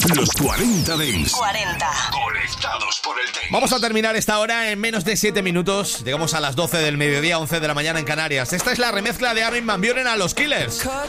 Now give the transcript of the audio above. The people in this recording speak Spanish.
Los 40 Dents. 40. Conectados por el Dents. Vamos a terminar esta hora en menos de 7 minutos. Llegamos a las 12 del mediodía, 11 de la mañana en Canarias. Esta es la remezcla de Armin van Buuren a Los Killers.